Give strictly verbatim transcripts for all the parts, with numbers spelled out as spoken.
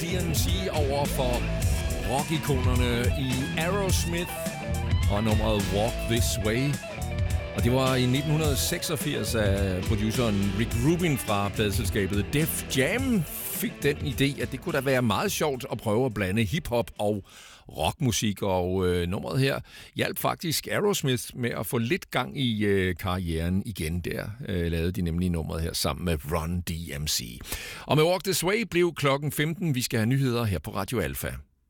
D M C over for rockikonerne i Aerosmith og nummeret Walk This Way. Og det var i nitten seksogfirs, at produceren Rick Rubin fra pladeselskabet Def Jam fik den idé, at det kunne da være meget sjovt at prøve at blande hiphop og rockmusik. Og øh, nummeret her hjalp faktisk Aerosmith med at få lidt gang i øh, karrieren igen. Der øh, lavede de nemlig nummeret her sammen med Run D M C. Og med Walk This Way blev klokken femten. Vi skal have nyheder her på Radio Alfa.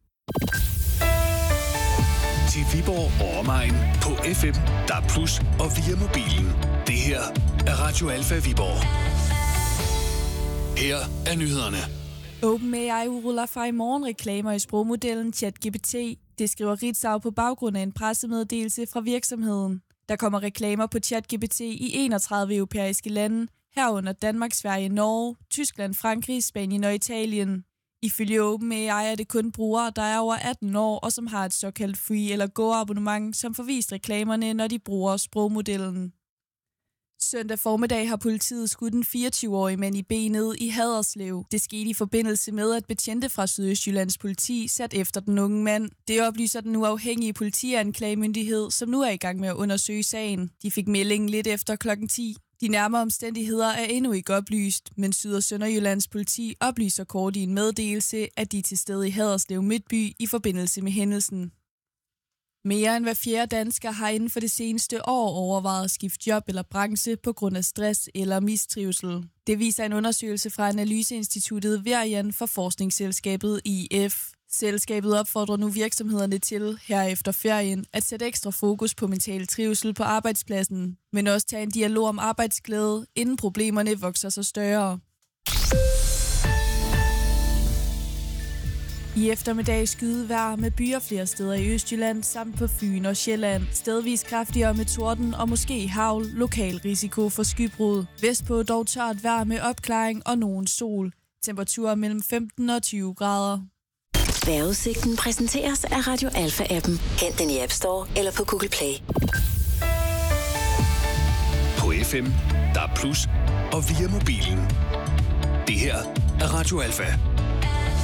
Til Viborg og omegn på F M, D A B plus, og via mobilen. Det her er Radio Alfa Viborg. Her er nyhederne. OpenAI ruller fra i morgen reklamer i sprogmodellen ChatGPT. Det skriver Ritzau på baggrund af en pressemeddelelse fra virksomheden. Der kommer reklamer på ChatGPT i enogtredive europæiske lande, herunder Danmark, Sverige, Norge, Tyskland, Frankrig, Spanien og Italien. Ifølge OpenAI er det kun brugere, der er over atten år og som har et såkaldt free- eller go-abonnement, som får vist reklamerne, når de bruger sprogmodellen. Søndag formiddag har politiet skudt en fireogtyve-årig mand i benet i Haderslev. Det skete i forbindelse med, at betjente fra Sydøstjyllands politi sat efter den unge mand. Det oplyser den uafhængige politianklagemyndighed, som nu er i gang med at undersøge sagen. De fik meldingen lidt efter klokken ti. De nærmere omstændigheder er endnu ikke oplyst, men Syd- og Sønderjyllands politi oplyser kort i en meddelelse, at de er til stede i Haderslev Midtby i forbindelse med hændelsen. Mere end hver fjerde dansker har inden for det seneste år overvejet at skifte job eller branche på grund af stress eller mistrivsel. Det viser en undersøgelse fra analyseinstituttet Verian for forskningsselskabet I F. Selskabet opfordrer nu virksomhederne til, her efter ferien, at sætte ekstra fokus på mental trivsel på arbejdspladsen, men også tage en dialog om arbejdsglæde, inden problemerne vokser sig større. I eftermiddag skydevejr med byer flere steder i Østjylland samt på Fyn og Sjælland. Stedvis kraftigere med torden og måske hagl, lokal risiko for skybrud. Vestpå dog tørt vejr med opklaring og nogen sol. Temperaturer mellem femten og tyve grader. Vejrudsigten præsenteres af Radio Alfa-appen. Hent den i App Store eller på Google Play. På F M, D A B plus, og via mobilen. Det her er Radio Alfa.